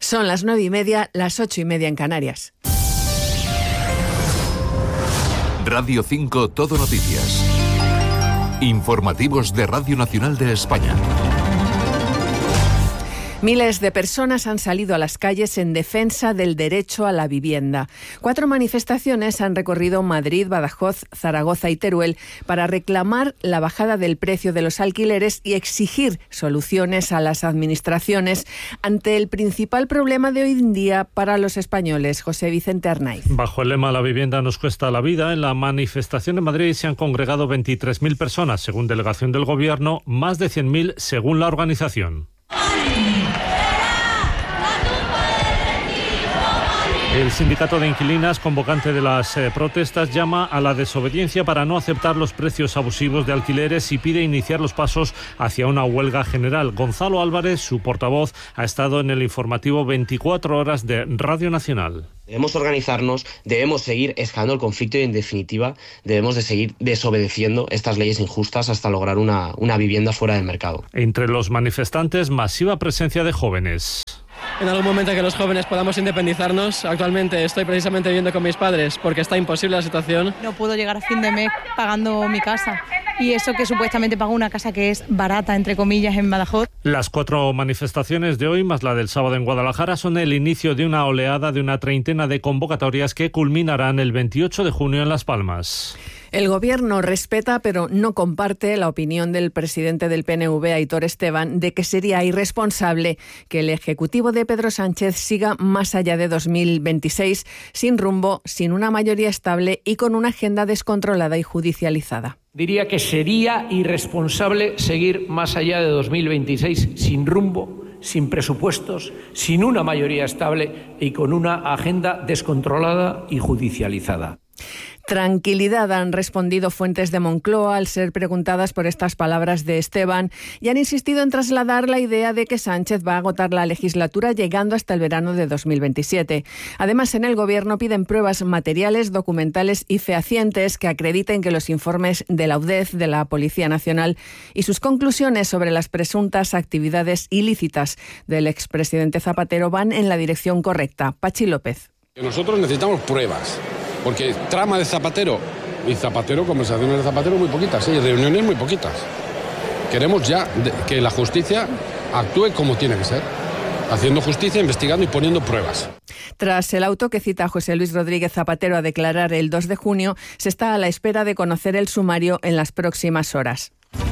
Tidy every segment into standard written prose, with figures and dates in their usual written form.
Son las 9:30, las 8:30 en Canarias. Radio 5 Todo Noticias. Informativos de Radio Nacional de España. Miles de personas han salido a las calles en defensa del derecho a la vivienda. 4 manifestaciones han recorrido Madrid, Badajoz, Zaragoza y Teruel para reclamar la bajada del precio de los alquileres y exigir soluciones a las administraciones ante el principal problema de hoy en día para los españoles. José Vicente Arnaiz. Bajo el lema "La vivienda nos cuesta la vida", en la manifestación en Madrid se han congregado 23.000 personas, según delegación del Gobierno, más de 100.000 según la organización. El sindicato de inquilinas, convocante de las protestas, llama a la desobediencia para no aceptar los precios abusivos de alquileres y pide iniciar los pasos hacia una huelga general. Gonzalo Álvarez, su portavoz, ha estado en el informativo 24 horas de Radio Nacional. Debemos organizarnos, debemos seguir escalando el conflicto y, en definitiva, debemos de seguir desobedeciendo estas leyes injustas hasta lograr una vivienda fuera del mercado. Entre los manifestantes, masiva presencia de jóvenes. En algún momento en que los jóvenes podamos independizarnos. Actualmente estoy precisamente viviendo con mis padres porque está imposible la situación. No puedo llegar a fin de mes pagando mi casa. Y eso que supuestamente pago una casa que es barata, entre comillas, en Badajoz. Las 4 manifestaciones de hoy, más la del sábado en Guadalajara, son el inicio de una oleada de una treintena de convocatorias que culminarán el 28 de junio en Las Palmas. El Gobierno respeta, pero no comparte la opinión del presidente del PNV, Aitor Esteban, de que sería irresponsable que el Ejecutivo de Pedro Sánchez siga más allá de 2026, sin rumbo, sin una mayoría estable y con una agenda descontrolada y judicializada. Diría que sería irresponsable seguir más allá de 2026 sin rumbo, sin presupuestos, sin una mayoría estable y con una agenda descontrolada y judicializada. Tranquilidad, han respondido fuentes de Moncloa al ser preguntadas por estas palabras de Esteban y han insistido en trasladar la idea de que Sánchez va a agotar la legislatura llegando hasta el verano de 2027. Además, en el Gobierno piden pruebas materiales, documentales y fehacientes que acrediten que los informes de la UDEF, de la Policía Nacional, y sus conclusiones sobre las presuntas actividades ilícitas del expresidente Zapatero van en la dirección correcta. Pachi López. Nosotros necesitamos pruebas. Porque trama de Zapatero y Zapatero, conversaciones de Zapatero muy poquitas, reuniones muy poquitas. Queremos ya que la justicia actúe como tiene que ser, haciendo justicia, investigando y poniendo pruebas. Tras el auto que cita a José Luis Rodríguez Zapatero a declarar el 2 de junio, se está a la espera de conocer el sumario en las próximas horas.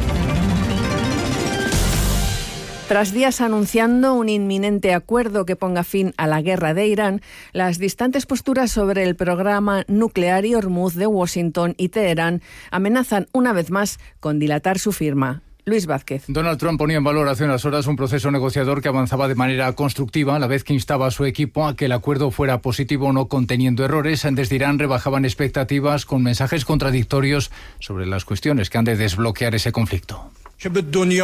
Tras días anunciando un inminente acuerdo que ponga fin a la guerra de Irán, las distantes posturas sobre el programa nuclear y Hormuz de Washington y Teherán amenazan una vez más con dilatar su firma. Luis Vázquez. Donald Trump ponía en valor hace unas horas un proceso negociador que avanzaba de manera constructiva, a la vez que instaba a su equipo a que el acuerdo fuera positivo, no conteniendo errores. Desde Irán rebajaban expectativas con mensajes contradictorios sobre las cuestiones que han de desbloquear ese conflicto. El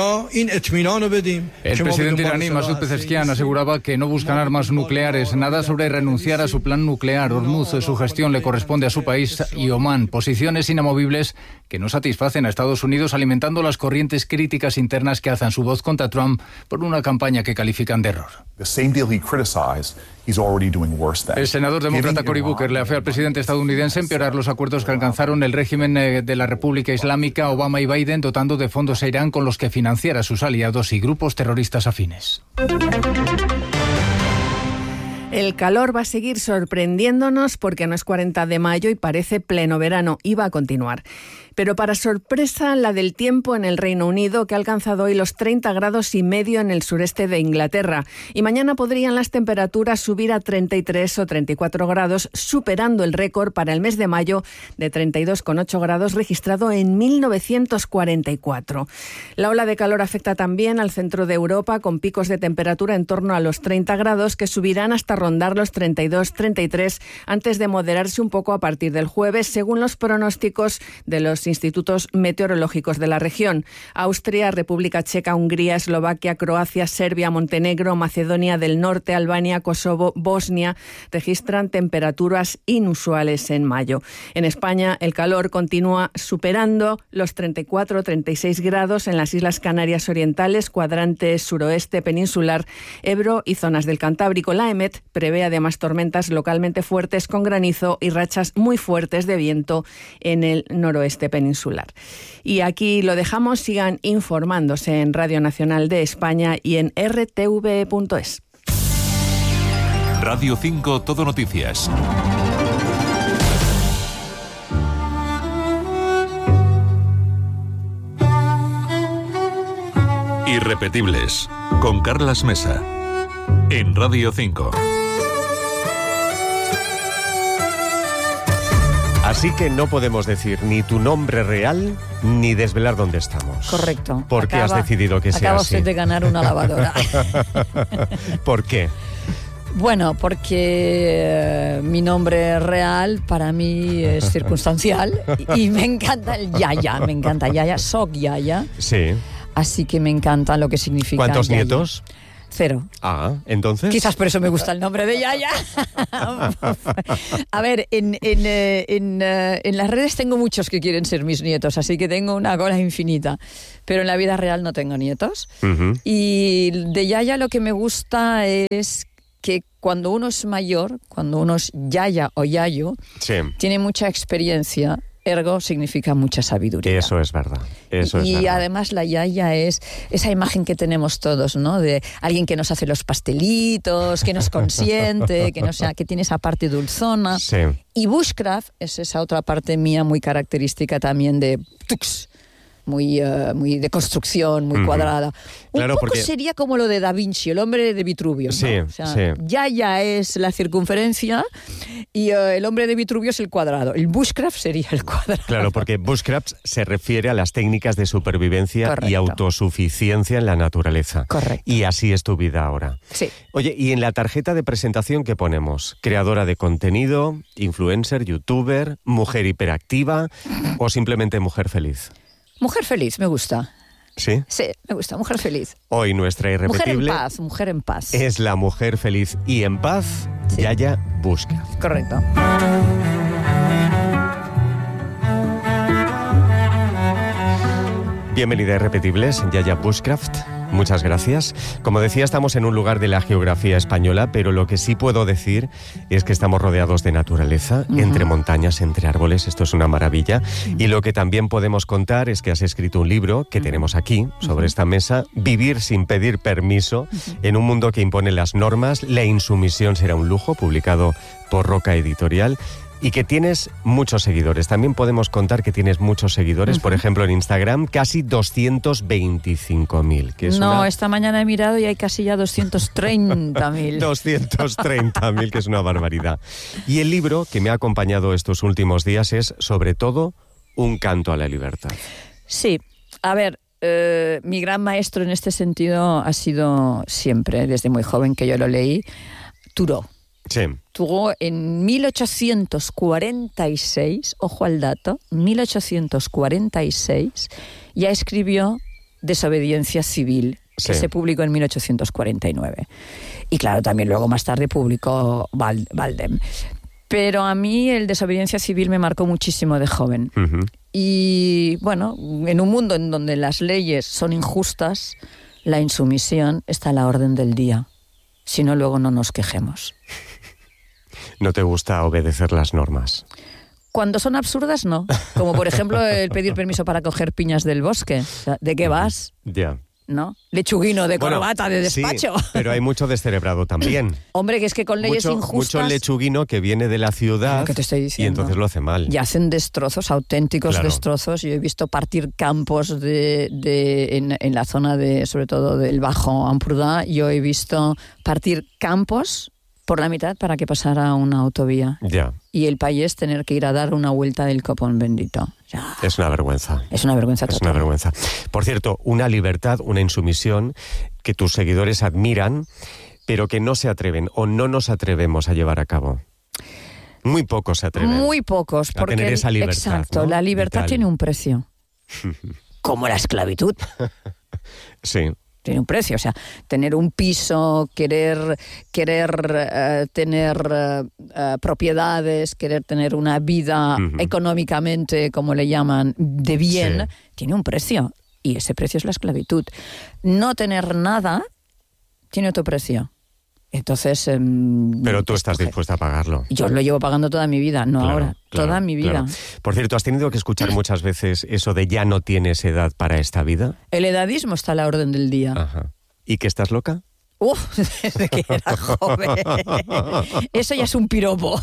presidente iraní Masoud Pezeshkian aseguraba que no buscan armas nucleares, nada sobre renunciar a su plan nuclear. Hormuz, su gestión le corresponde a su país, y Omán, posiciones inamovibles que no satisfacen a Estados Unidos, alimentando las corrientes críticas internas que alzan su voz contra Trump por una campaña que califican de error. El senador demócrata Cory Booker le afea al presidente estadounidense empeorar los acuerdos que alcanzaron el régimen de la República Islámica, Obama y Biden, dotando de fondos a Irán con los que financiar a sus aliados y grupos terroristas afines. El calor va a seguir sorprendiéndonos porque no es 40 de mayo y parece pleno verano y va a continuar. Pero para sorpresa, la del tiempo en el Reino Unido, que ha alcanzado hoy los 30,5 grados en el sureste de Inglaterra. Y mañana podrían las temperaturas subir a 33 o 34 grados, superando el récord para el mes de mayo de 32,8 grados registrado en 1944. La ola de calor afecta también al centro de Europa, con picos de temperatura en torno a los 30 grados que subirán hasta rondar los 32-33 antes de moderarse un poco a partir del jueves, según los pronósticos de los institutos meteorológicos de la región. Austria, República Checa, Hungría, Eslovaquia, Croacia, Serbia, Montenegro, Macedonia del Norte, Albania, Kosovo, Bosnia registran temperaturas inusuales en mayo. En España, el calor continúa superando los 34-36 grados en las Islas Canarias Orientales, cuadrante suroeste peninsular, Ebro y zonas del Cantábrico. La EMET prevé además tormentas localmente fuertes con granizo y rachas muy fuertes de viento en el noroeste peninsular. Y aquí lo dejamos. Sigan informándose en Radio Nacional de España y en rtv.es. Radio 5 Todo Noticias. Irrepetibles, con Carlas Mesa, en Radio 5. Así que no podemos decir ni tu nombre real ni desvelar dónde estamos. Correcto. ¿Por qué has decidido que sea así? Acaba usted de ganar una lavadora. ¿Por qué? Bueno, porque mi nombre real para mí es circunstancial y me encanta el Yaya, soc Yaya. Sí. Así que me encanta lo que significa. ¿Cuántos Yaya. nietos? 0. Ah, entonces. Quizás por eso me gusta el nombre de Yaya. A ver, en las redes tengo muchos que quieren ser mis nietos, así que tengo una cola infinita. Pero en la vida real no tengo nietos. Uh-huh. Y de Yaya lo que me gusta es que cuando uno es mayor, cuando uno es Yaya o Yayo, sí, tiene mucha experiencia. Ergo significa mucha sabiduría. Eso es verdad. Y además la Yaya es esa imagen que tenemos todos, ¿no? De alguien que nos hace los pastelitos, que nos consiente, que tiene esa parte dulzona. Sí. Y bushcraft es esa otra parte mía muy característica también de tux, muy de construcción, muy cuadrada. Claro, un poco sería como lo de Da Vinci, el hombre de Vitruvio, ¿no? Sí, o sea, sí. Yaya es la circunferencia y el hombre de Vitruvio es el cuadrado. El bushcraft sería el cuadrado. Claro, porque bushcraft se refiere a las técnicas de supervivencia. Correcto. Y autosuficiencia en la naturaleza. Correcto. Y así es tu vida ahora. Sí. Oye, y en la tarjeta de presentación, ¿qué ponemos? ¿Creadora de contenido, influencer, youtuber, mujer hiperactiva o simplemente mujer feliz? Mujer feliz, me gusta. ¿Sí? Sí, me gusta, mujer feliz. Hoy nuestra irrepetible... Mujer en paz. Es la mujer feliz y en paz, sí. Yaya Bushcraft. Correcto. Bienvenida a Irrepetibles, Yaya Bushcraft. Muchas gracias. Como decía, estamos en un lugar de la geografía española, pero lo que sí puedo decir es que estamos rodeados de naturaleza, entre montañas, entre árboles. Esto es una maravilla. Y lo que también podemos contar es que has escrito un libro que tenemos aquí, sobre esta mesa, Vivir sin pedir permiso, en un mundo que impone las normas. La insumisión será un lujo, publicado por Roca Editorial. Y que tienes muchos seguidores. También podemos contar que tienes muchos seguidores. Por ejemplo, en Instagram, casi 225.000. Esta mañana he mirado y hay casi ya 230.000. 230.000, que es una barbaridad. Y el libro que me ha acompañado estos últimos días es, sobre todo, un canto a la libertad. Sí, a ver... mi gran maestro en este sentido ha sido siempre, desde muy joven que yo lo leí, Thoreau. Sí. Thoreau en 1846, ojo al dato, 1846, ya escribió Desobediencia Civil, que se publicó en 1849. Y claro, también luego más tarde publicó Baldem. Pero a mí el Desobediencia Civil me marcó muchísimo de joven. Uh-huh. Y bueno, en un mundo en donde las leyes son injustas, la insumisión está a la orden del día. Si no, luego no nos quejemos. ¿No te gusta obedecer las normas? Cuando son absurdas, no. Como por ejemplo el pedir permiso para coger piñas del bosque. O sea, ¿de qué vas? Ya. ¿No? Lechuguino de corbata, de despacho. Sí, pero hay mucho descerebrado también. Hombre, que es que con leyes injustas... Mucho lechuguino que viene de la ciudad, que te estoy diciendo, y entonces lo hace mal. Y hacen destrozos, auténticos destrozos. Yo he visto partir campos en la zona sobre todo del Bajo Empordà. Yo he visto partir campos por la mitad para que pasara una autovía. Ya. Y el país tener que ir a dar una vuelta del copón bendito. Ya. Es una vergüenza. Es una vergüenza total. Es una vergüenza. Por cierto, una libertad, una insumisión que tus seguidores admiran. pero que no se atreven o no nos atrevemos a llevar a cabo. Muy pocos se atreven. Muy pocos. A tener esa libertad. Exacto, ¿no? la libertad tiene un precio. Como la esclavitud. Sí. Tiene un precio, o sea, tener un piso, querer tener propiedades, querer tener una vida económicamente, como le llaman, de bien, tiene un precio. Y ese precio es la esclavitud. No tener nada tiene otro precio. Entonces... Pero tú estás dispuesta a pagarlo. Yo lo llevo pagando toda mi vida, no ahora. Toda mi vida. Claro. Por cierto, ¿has tenido que escuchar muchas veces eso de ya no tienes edad para esta vida? El edadismo está a la orden del día. Ajá. ¿Y que estás loca? Desde que era joven. Eso ya es un piropo.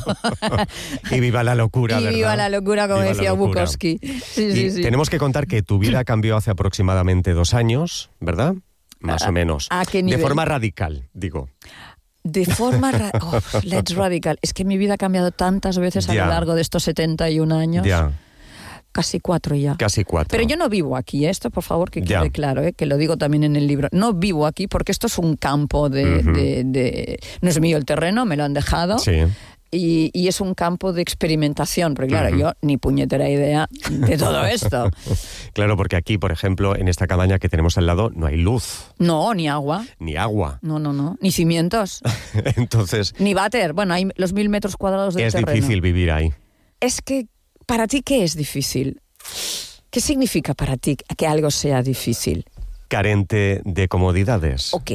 Y viva la locura, ¿verdad? Y viva la locura, como decía Bukowski. Sí. Tenemos que contar que tu vida cambió hace aproximadamente 2 años, ¿verdad? Más o menos. ¿A qué nivel? De forma radical, digo. De forma let's radical. Es que mi vida ha cambiado tantas veces a lo largo de estos 71 años. Ya. Casi 4 ya. Casi 4. Pero yo no vivo aquí, esto por favor que quede claro, que lo digo también en el libro. No vivo aquí porque esto es un campo de no es mío el terreno, me lo han dejado. Sí. Y es un campo de experimentación, porque claro, yo ni puñetera idea de todo esto. Claro, porque aquí, por ejemplo, en esta cabaña que tenemos al lado, no hay luz. No, ni agua. Ni agua. No. Ni cimientos. Entonces... Ni váter. Bueno, hay los 1000 metros cuadrados de terreno. Es difícil vivir ahí. Es que, ¿para ti qué es difícil? ¿Qué significa para ti que algo sea difícil? Carente de comodidades. Ok.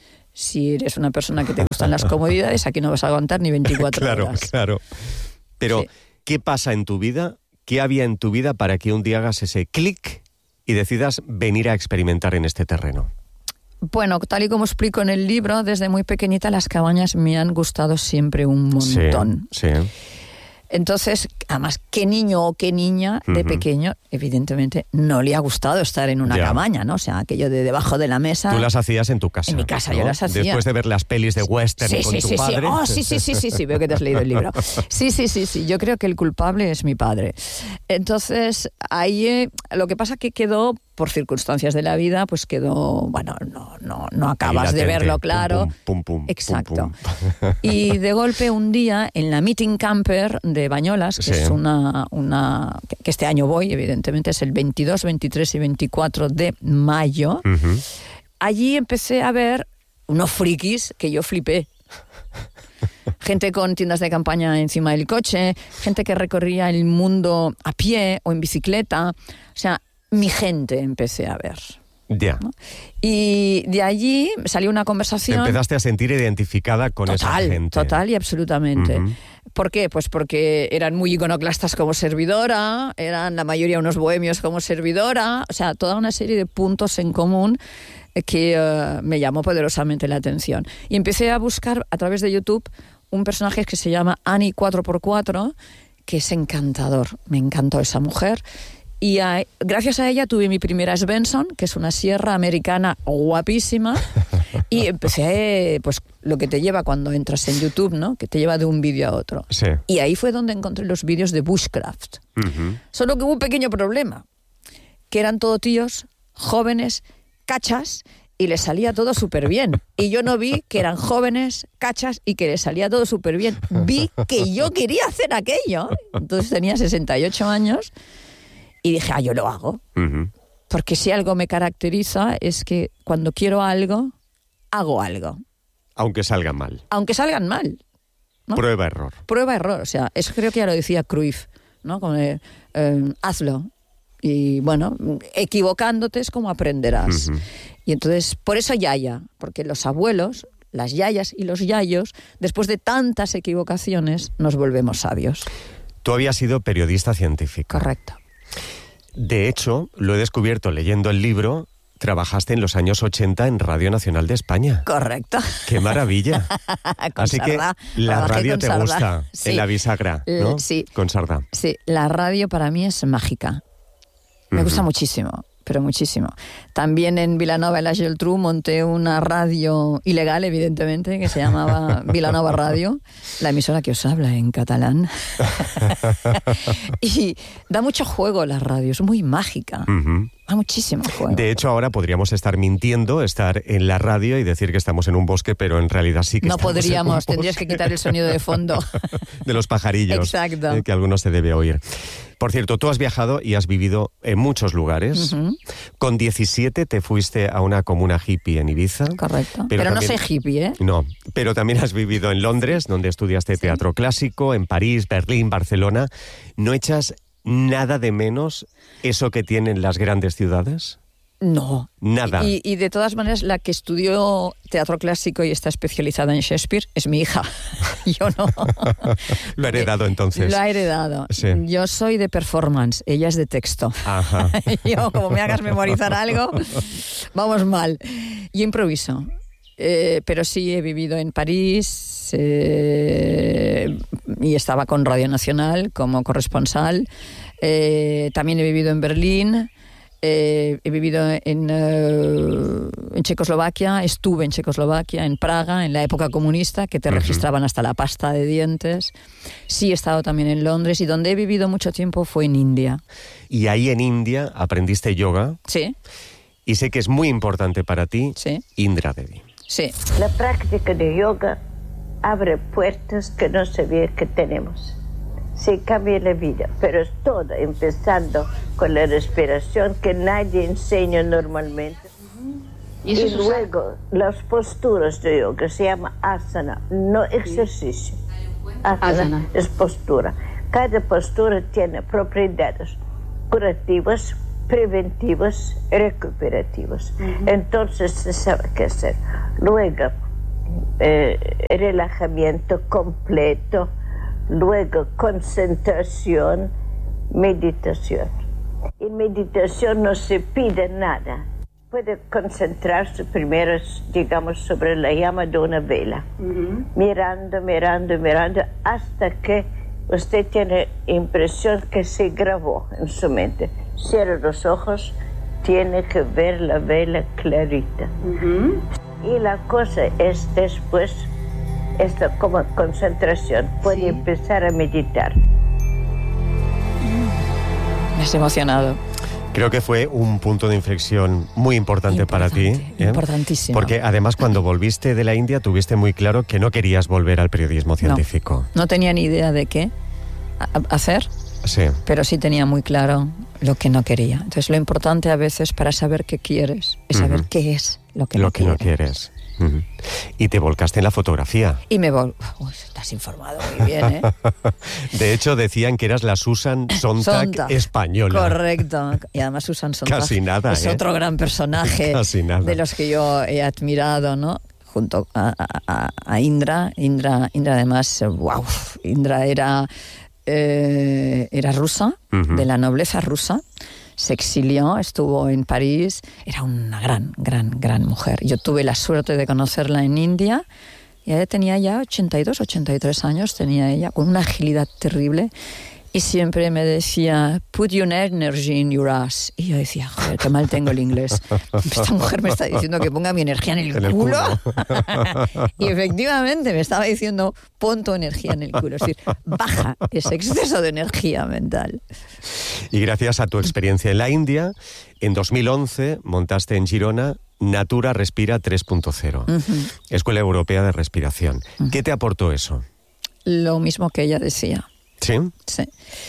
Si eres una persona que te gustan las comodidades, aquí no vas a aguantar ni 24 horas. Claro. Pero, ¿qué pasa en tu vida? ¿Qué había en tu vida para que un día hagas ese clic y decidas venir a experimentar en este terreno? Bueno, tal y como explico en el libro, desde muy pequeñita las cabañas me han gustado siempre un montón. Sí. Entonces, además, ¿qué niño o qué niña de pequeño, evidentemente, no le ha gustado estar en una cabaña, ¿no? O sea, aquello de debajo de la mesa. Tú las hacías en tu casa. En mi casa, ¿no? Yo las hacía. Después de ver las pelis de western con tu padre. Oh, sí, veo que te has leído el libro. Sí. Yo creo que el culpable es mi padre. Entonces, ahí lo que pasa que quedó, por circunstancias de la vida, pues quedó, bueno, no acabas de verlo claro. Pum. Exacto. Y de golpe un día, en la Meeting Camper de Bañolas, que es una que este año voy, evidentemente, es el 22, 23 y 24 de mayo, allí empecé a ver unos frikis que yo flipé. Gente con tiendas de campaña encima del coche, gente que recorría el mundo a pie o en bicicleta. O sea, mi gente empecé a ver. Ya. ¿No? Y de allí salió una conversación. Te empezaste a sentir identificada con esa gente. Total y absolutamente. ¿Por qué? Pues porque eran muy iconoclastas como servidora, eran la mayoría unos bohemios como servidora, o sea, toda una serie de puntos en común que me llamó poderosamente la atención. Y empecé a buscar a través de YouTube un personaje que se llama Annie 4x4, que es encantador. Me encantó esa mujer. Y gracias a ella tuve mi primera Svensson, que es una sierra americana guapísima, y empecé, pues, lo que te lleva cuando entras en YouTube, ¿no? Que te lleva de un vídeo a otro. Sí. Y ahí fue donde encontré los vídeos de bushcraft. Solo que hubo un pequeño problema, que eran todos tíos jóvenes, cachas, y les salía todo súper bien. Y yo no vi que eran jóvenes, cachas, y que les salía todo súper bien. Vi que yo quería hacer aquello. Entonces tenía 68 años... Y dije, yo lo hago. Porque si algo me caracteriza es que cuando quiero algo, hago algo. Aunque salgan mal. Aunque salgan mal, ¿no? Prueba-error. Prueba-error. O sea, eso creo que ya lo decía Cruyff, ¿no? Como hazlo. Y bueno, equivocándote es como aprenderás. Y entonces, por eso yaya. Porque los abuelos, las yayas y los yayos, después de tantas equivocaciones, nos volvemos sabios. Tú habías sido periodista científica. Correcto. De hecho, lo he descubierto leyendo el libro, trabajaste en los años 80 en Radio Nacional de España. Correcto. ¡Qué maravilla! Así Sardá, que la radio te Sardá. gusta, Sí. en la bisagra, ¿no? Sí. Con Sardá. Sí, la radio para mí es mágica. Me gusta muchísimo, pero muchísimo. También en Vilanova, en la Geltrú, monté una radio ilegal, evidentemente, que se llamaba Vilanova Radio, la emisora que os habla en catalán. Y da mucho juego la radio, es muy mágica. Da muchísimo juego. De hecho, ahora podríamos estar mintiendo, estar en la radio y decir que estamos en un bosque, pero en realidad sí que no estamos podríamos, en un bosque. tendrías que quitar el sonido de fondo. De los pajarillos. Exacto. Que algunos se debe oír. Por cierto, tú has viajado y has vivido en muchos lugares. Con 17 te fuiste a una comuna hippie en Ibiza. Correcto. Pero también, no soy hippie, ¿eh? No, pero también has vivido en Londres, donde estudiaste teatro clásico, en París, Berlín, Barcelona. ¿No echas nada de menos eso que tienen las grandes ciudades? No. Nada. Y de todas maneras, la que estudió teatro clásico y está especializada en Shakespeare es mi hija. Yo no. Lo ha heredado entonces. Lo ha heredado. Sí. Yo soy de performance, ella es de texto. Ajá. Yo, como me hagas memorizar algo, vamos mal. Yo improviso. Pero sí he vivido en París y estaba con Radio Nacional como corresponsal. También he vivido en Berlín. He vivido en Checoslovaquia, estuve en Checoslovaquia, en Praga, en la época comunista, que te registraban hasta la pasta de dientes. Sí he estado también en Londres y donde he vivido mucho tiempo fue en India. Y ahí en India aprendiste yoga. Sí. Y sé que es muy importante para ti, sí. Indra Devi. Sí. La práctica de yoga abre puertas que no sabía que tenemos. Se cambia la vida, pero es todo empezando con la respiración que nadie enseña normalmente. Y luego las posturas de yoga se llama asana, no ejercicio. Asana es postura. Cada postura tiene propiedades curativas, preventivas, recuperativas. Entonces se sabe qué hacer. Luego, relajamiento completo. Luego, concentración, meditación. En meditación no se pide nada. Puede concentrarse primero, digamos, sobre la llama de una vela. Mirando, mirando, mirando, hasta que usted tiene impresión que se grabó en su mente. Cierra los ojos, tiene que ver la vela clarita. Y la cosa es después... Esto como concentración, puede empezar a meditar. Me has emocionado. Creo que fue un punto de inflexión muy importante para ti. Importantísimo. Porque además cuando volviste de la India tuviste muy claro que no querías volver al periodismo científico. No tenía ni idea de qué hacer, pero sí tenía muy claro lo que no quería. Entonces lo importante a veces para saber qué quieres es saber qué es lo que no quieres. Y te volcaste en la fotografía. Y me estás informado muy bien, ¿eh? De hecho, decían que eras la Susan Sontag española. Correcto. Y además Susan Sontag casi nada, es otro gran personaje de los que yo he admirado, ¿no? Junto a Indra. Indra además, wow. Indra era rusa, de la nobleza rusa. Se exilió, estuvo en París, era una gran mujer. Yo tuve la suerte de conocerla en India y ella tenía ya 82, 83 años, tenía ella, con una agilidad terrible. Y siempre me decía, put your energy in your ass. Y yo decía, joder, qué mal tengo el inglés. Esta mujer me está diciendo que ponga mi energía en el culo. Y efectivamente me estaba diciendo, pon tu energía en el culo. Es decir, baja ese exceso de energía mental. Y gracias a tu experiencia en la India, en 2011 montaste en Girona Natura Respira 3.0, Escuela Europea de Respiración. ¿Qué te aportó eso? Lo mismo que ella decía. ¿Sí? Sí.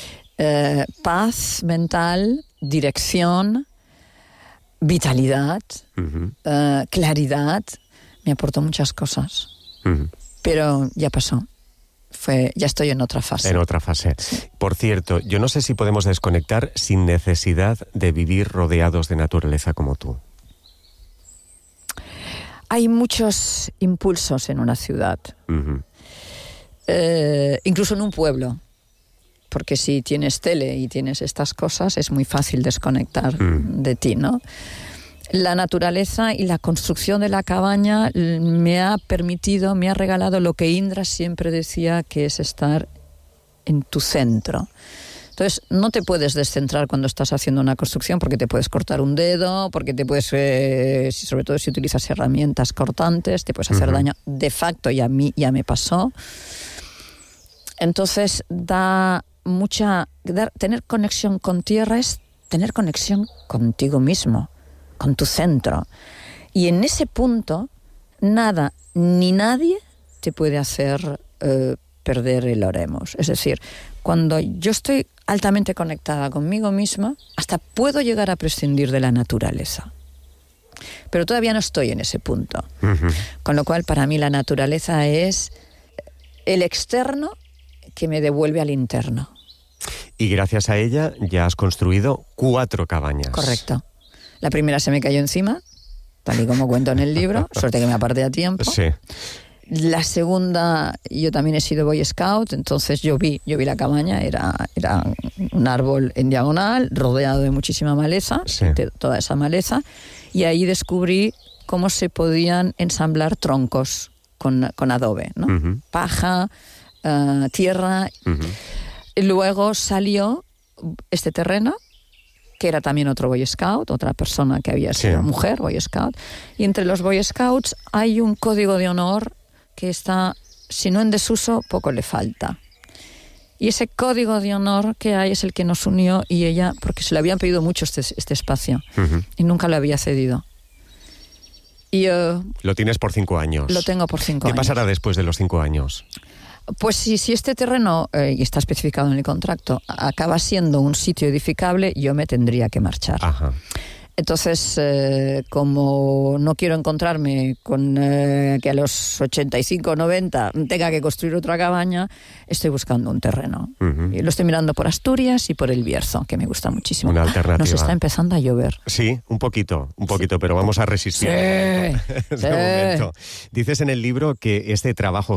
Paz mental, dirección, vitalidad, claridad. Me aportó muchas cosas. Pero ya pasó. Ya estoy en otra fase. En otra fase. Sí. Por cierto, yo no sé si podemos desconectar sin necesidad de vivir rodeados de naturaleza como tú. Hay muchos impulsos en una ciudad. Incluso en un pueblo. Porque si tienes tele y tienes estas cosas, es muy fácil desconectar de ti, ¿no? La naturaleza y la construcción de la cabaña me ha regalado lo que Indra siempre decía, que es estar en tu centro. Entonces, no te puedes descentrar cuando estás haciendo una construcción porque te puedes cortar un dedo, porque te puedes, sobre todo si utilizas herramientas cortantes, te puedes hacer daño. De facto, y a mí ya me pasó. Entonces, tener conexión con tierra es tener conexión contigo mismo, con tu centro. Y en ese punto, nada ni nadie te puede hacer perder el oremos. Es decir, cuando yo estoy altamente conectada conmigo misma, hasta puedo llegar a prescindir de la naturaleza. Pero todavía no estoy en ese punto. Con lo cual, para mí, la naturaleza es el externo que me devuelve al interno. Y gracias a ella ya has construido 4 cabañas. Correcto. La primera se me cayó encima, tal y como cuento en el libro, suerte que me aparté a tiempo. Sí. La segunda, yo también he sido Boy Scout, entonces yo vi la cabaña, era un árbol en diagonal, rodeado de muchísima maleza, de toda esa maleza, y ahí descubrí cómo se podían ensamblar troncos con adobe, ¿no? Paja, tierra. Y luego salió este terreno, que era también otro Boy Scout, otra persona que había sido mujer, Boy Scout. Y entre los Boy Scouts hay un código de honor que está, si no en desuso, poco le falta. Y ese código de honor que hay es el que nos unió y ella, porque se le habían pedido mucho este espacio, y nunca lo había cedido. Y lo tienes por 5 años. Lo tengo por 5 años. ¿Qué pasará después de los 5 años? Pues si este terreno, y está especificado en el contrato, acaba siendo un sitio edificable, yo me tendría que marchar. Ajá. Entonces, como no quiero encontrarme con que a los 85 o 90 tenga que construir otra cabaña, estoy buscando un terreno. Y lo estoy mirando por Asturias y por el Bierzo, que me gusta muchísimo. Una alternativa. Nos está empezando a llover. Sí, un poquito, pero vamos a resistir. Sí. Un momento. Dices en el libro que este trabajo